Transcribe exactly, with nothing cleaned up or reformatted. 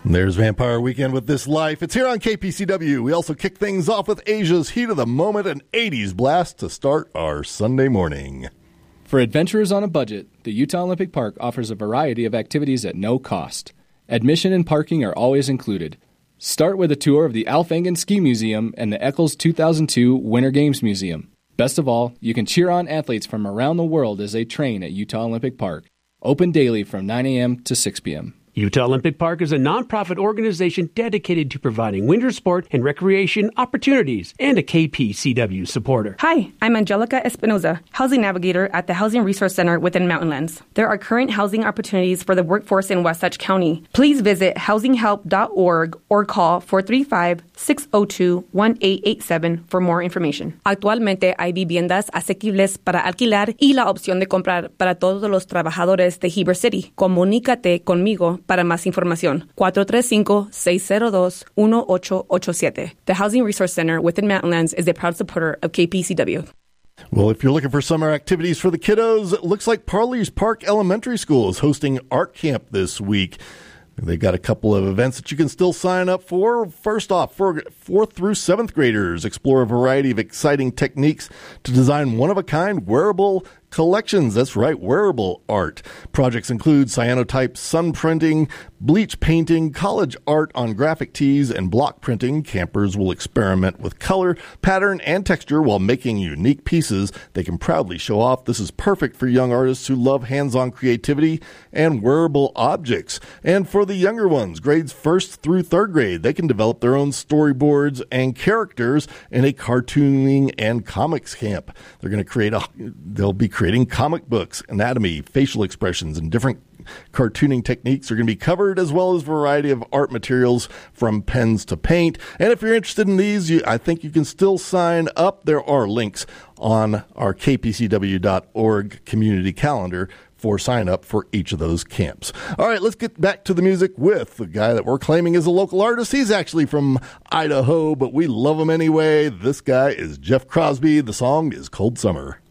There's Vampire Weekend with This Life. It's here on K P C W. We also kick things off with Asia's Heat of the Moment, an eighties blast to start our Sunday morning. For adventurers on a budget, the Utah Olympic Park offers a variety of activities at no cost. Admission and parking are always included. Start with a tour of the Alf-Engen Ski Museum and the Eccles two thousand two Winter Games Museum. Best of all, you can cheer on athletes from around the world as they train at Utah Olympic Park. Open daily from nine a.m. to six p.m. Utah Olympic Park is a nonprofit organization dedicated to providing winter sport and recreation opportunities and a K P C W supporter. Hi, I'm Angelica Espinoza, Housing Navigator at the Housing Resource Center within Mountainlands. There are current housing opportunities for the workforce in Wasatch County. Please visit housing help dot org or call four three five, six zero two, one eight eight seven for more information. Actualmente hay viviendas asequibles para alquilar y la opción de comprar para todos los trabajadores de Heber City. Comunícate conmigo para más información. cuatro tres cinco, seis cero dos, uno ocho ocho siete. The Housing Resource Center within Mountainlands is a proud supporter of K P C W. Well, if you're looking for summer activities for the kiddos, it looks like Parley's Park Elementary School is hosting Art Camp this week. They've got a couple of events that you can still sign up for. First off, for fourth through seventh graders, explore a variety of exciting techniques to design one-of-a-kind wearable collections. That's right, wearable art. Projects include cyanotype sun printing, bleach painting, college art on graphic tees, and block printing. Campers will experiment with color, pattern, and texture while making unique pieces they can proudly show off. This is perfect for young artists who love hands-on creativity and wearable objects. And for the younger ones, grades first through third grade, they can develop their own storyboards and characters in a cartooning and comics camp. They're going to create a, they'll be creating comic books, anatomy, facial expressions, and different cartooning techniques are going to be covered, as well as a variety of art materials from pens to paint. And if you're interested in these, you, I think you can still sign up. There are links on our K P C W dot org community calendar for sign up for each of those camps. All right, let's get back to the music with the guy that we're claiming is a local artist. He's actually from Idaho, but we love him anyway. This guy is Jeff Crosby. The song is Cold Summer.